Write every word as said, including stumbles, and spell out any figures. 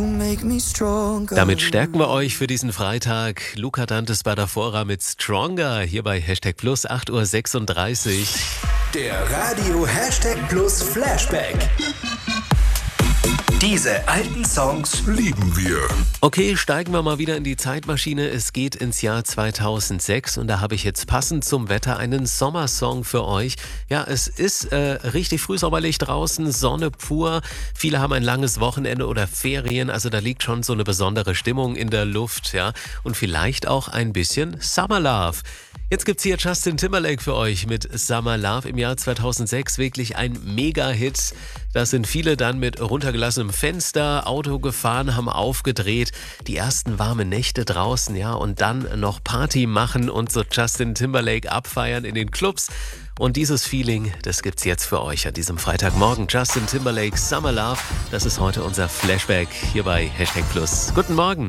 Damit stärken wir euch für diesen Freitag. Luca Dantes Badafora mit Stronger hier bei Hashtag Plus acht Uhr sechsunddreißig. Der Radio Hashtag Plus Flashback. Diese alten Songs lieben wir. Okay, steigen wir mal wieder in die Zeitmaschine. Es geht ins Jahr zweitausendsechs und da habe ich jetzt passend zum Wetter einen Sommersong für euch. Ja, es ist äh, richtig frühsommerlich draußen, Sonne pur. Viele haben ein langes Wochenende oder Ferien, also da liegt schon so eine besondere Stimmung in der Luft, ja. Und vielleicht auch ein bisschen Summer Love. Jetzt gibt's hier Justin Timberlake für euch mit Summer Love im Jahr zweitausendsechs. Wirklich ein Mega-Hit. Da sind viele dann mit runtergelassenem Fenster, Auto gefahren, haben aufgedreht. Die ersten warmen Nächte draußen, ja, und dann noch Party machen und so Justin Timberlake abfeiern in den Clubs. Und dieses Feeling, das gibt's jetzt für euch an diesem Freitagmorgen. Justin Timberlake, Summer Love, das ist heute unser Flashback hier bei Hashtag Plus. Guten Morgen.